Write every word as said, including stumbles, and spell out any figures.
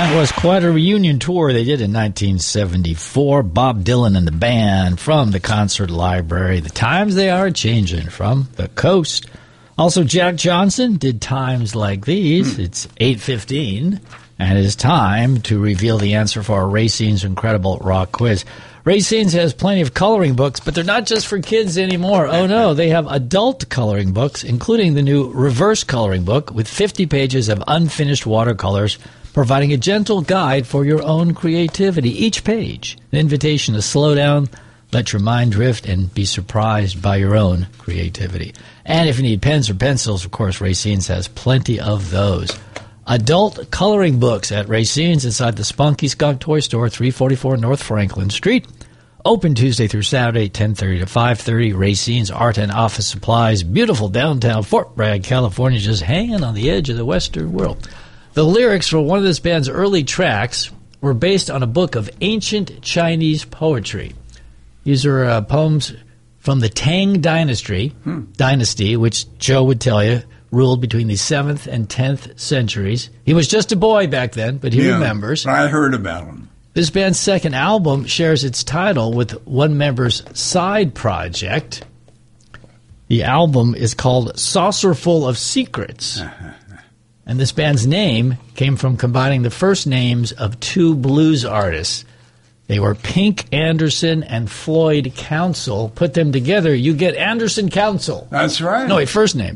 That was quite a reunion tour they did in nineteen seventy-four. Bob Dylan and the band from the Concert Library. The times they are changing from the coast. Also, Jack Johnson did Times Like These. It's eight fifteen, and it is time to reveal the answer for our Racine's Incredible Rock Quiz. Racine's has plenty of coloring books, but they're not just for kids anymore. Oh, no. They have adult coloring books, including the new reverse coloring book with fifty pages of unfinished watercolors, providing a gentle guide for your own creativity. Each page, an invitation to slow down, let your mind drift, and be surprised by your own creativity. And if you need pens or pencils, of course, Racine's has plenty of those. Adult coloring books at Racine's inside the Spunky Skunk Toy Store, three forty-four North Franklin Street. Open Tuesday through Saturday, ten thirty to five thirty. Racine's Art and Office Supplies, beautiful downtown Fort Bragg, California, just hanging on the edge of the Western world. The lyrics for one of this band's early tracks were based on a book of ancient Chinese poetry. These are uh, poems from the Tang Dynasty, hmm. dynasty, which Joe would tell you ruled between the seventh and tenth centuries. He was just a boy back then, but he yeah, remembers. I heard about him. This band's second album shares its title with one member's side project. The album is called Saucerful of Secrets. And this band's name came from combining the first names of two blues artists. They were Pink Anderson and Floyd Council. Put them together, you get Anderson Council. That's right. No, wait, first name.